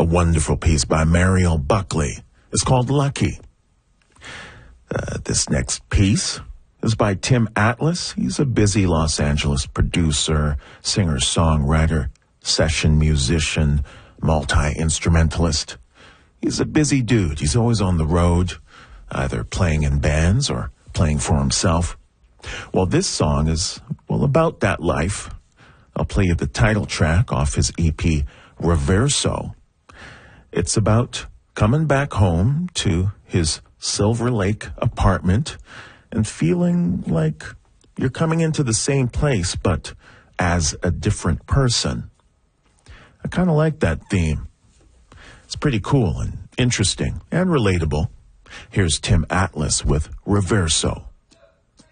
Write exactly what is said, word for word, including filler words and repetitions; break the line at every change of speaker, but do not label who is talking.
a wonderful piece by Mariel Buckley. It's called Lucky. Uh, this next piece is by Tim Atlas. He's a busy Los Angeles producer, singer, songwriter, session musician, multi-instrumentalist. He's a busy dude. He's always on the road, either playing in bands or playing for himself. Well, this song is, well, about that life. I'll play you the title track off his E P, Reverso. It's about coming back home to his Silver Lake apartment and feeling like you're coming into the same place, but as a different person. I kind of like that theme. It's pretty cool and interesting and relatable. Here's Tim Atlas with Reverso.